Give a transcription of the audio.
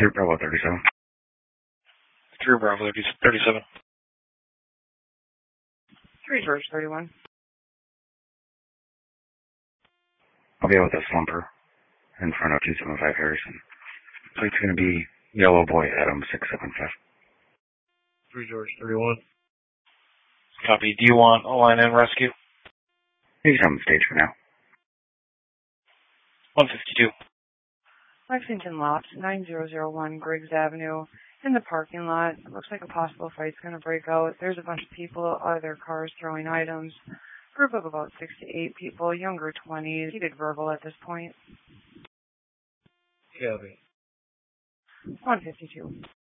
3 Bravo 37. 3 Bravo 37. 3 George 31. I'll be with a slumper in front of 275 Harrison. Plate's going to be Yellow Boy Adam 675. 3 George 31. Copy. Do you want a line in rescue? He's on the stage for now. 152. Lexington Lots, 9001 Griggs Avenue. In the parking lot, it looks like a possible fight's going to break out. There's a bunch of people out of their cars throwing items. Group of about 6 to 8 people, younger 20s, heated verbal at this point. Copy. 152.